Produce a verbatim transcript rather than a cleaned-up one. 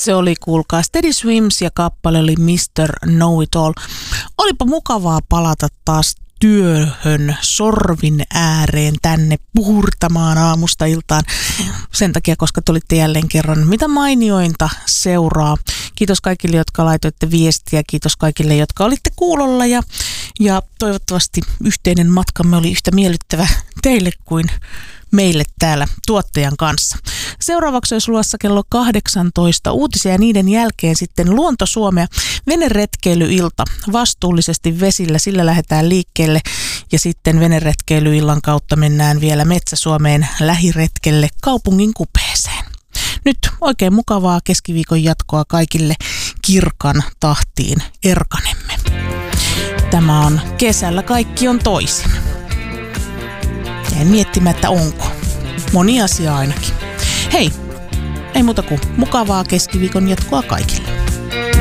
Se oli, kuulkaa, Steady Swims ja kappale oli mister Know It All. Olipa mukavaa palata taas työhön, sorvin ääreen tänne puhurtamaan aamusta iltaan. Sen takia, koska tulitte jälleen kerran mitä mainiointa seuraa. Kiitos kaikille, jotka laitoitte viestiä. Kiitos kaikille, jotka olitte kuulolla. Ja, ja toivottavasti yhteinen matkamme oli yhtä miellyttävä teille kuin meille täällä tuottajan kanssa. Seuraavaksi olisi luvassa kello kahdeksantoista uutisia ja niiden jälkeen sitten Luonto Suomea veneretkeilyilta vastuullisesti vesillä. Sillä lähdetään liikkeelle ja sitten veneretkeilyillan kautta mennään vielä Metsä-Suomeen lähiretkelle kaupungin kupeeseen. Nyt oikein mukavaa keskiviikon jatkoa kaikille kirkan tahtiin erkanemme. Tämä on Kesällä kaikki on toisin. Jäin miettimään, että onko. Moni asia ainakin. Hei, ei muuta kuin mukavaa keskiviikon jatkoa kaikille.